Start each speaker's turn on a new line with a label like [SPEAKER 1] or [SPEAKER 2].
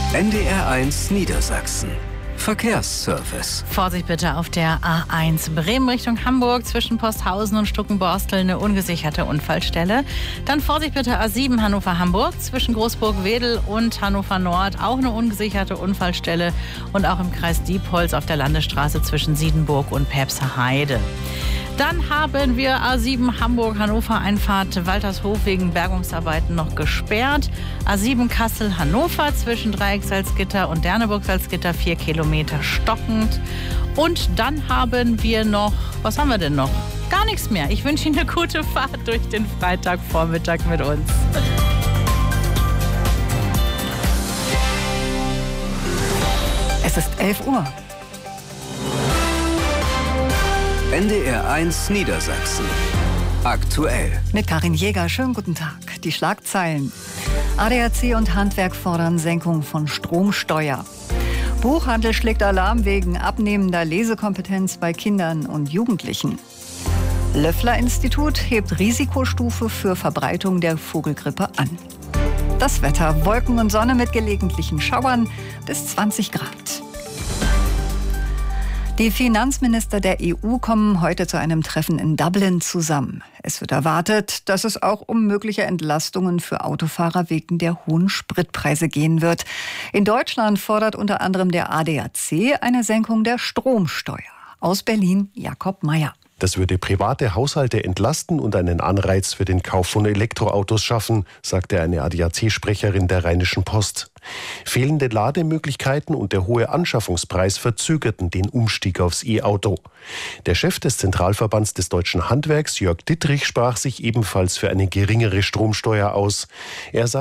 [SPEAKER 1] NDR1 Niedersachsen. Verkehrsservice.
[SPEAKER 2] Vorsicht bitte auf der A1 Bremen Richtung Hamburg zwischen Posthausen und Stuckenborstel eine ungesicherte Unfallstelle. Dann Vorsicht bitte A7 Hannover-Hamburg zwischen Großburg-Wedel und Hannover Nord auch eine ungesicherte Unfallstelle und auch im Kreis Diepholz auf der Landesstraße zwischen Siedenburg und Päpster Heide. Dann haben wir A7 Hamburg-Hannover-Einfahrt Waltershof wegen Bergungsarbeiten noch gesperrt. A7 Kassel-Hannover zwischen Dreiecksalzgitter und Derneburg-Salzgitter 4 Kilometer stockend. Und dann haben wir noch, was haben wir denn noch? Gar nichts mehr. Ich wünsche Ihnen eine gute Fahrt durch den Freitagvormittag mit uns.
[SPEAKER 3] Es ist 11 Uhr.
[SPEAKER 1] NDR1 Niedersachsen. Aktuell.
[SPEAKER 3] Mit Karin Jäger, schönen guten Tag. Die Schlagzeilen. ADAC und Handwerk fordern Senkung von Stromsteuer. Buchhandel schlägt Alarm wegen abnehmender Lesekompetenz bei Kindern und Jugendlichen. Löffler-Institut hebt Risikostufe für Verbreitung der Vogelgrippe an. Das Wetter: Wolken und Sonne mit gelegentlichen Schauern bis 20 Grad. Die Finanzminister der EU kommen heute zu einem Treffen in Dublin zusammen. Es wird erwartet, dass es auch um mögliche Entlastungen für Autofahrer wegen der hohen Spritpreise gehen wird. In Deutschland fordert unter anderem der ADAC eine Senkung der Stromsteuer. Aus Berlin Jakob Meyer.
[SPEAKER 4] Das würde private Haushalte entlasten und einen Anreiz für den Kauf von Elektroautos schaffen, sagte eine ADAC-Sprecherin der Rheinischen Post. Fehlende Lademöglichkeiten und der hohe Anschaffungspreis verzögerten den Umstieg aufs E-Auto. Der Chef des Zentralverbands des deutschen Handwerks, Jörg Dittrich, sprach sich ebenfalls für eine geringere Stromsteuer aus. Er sagte,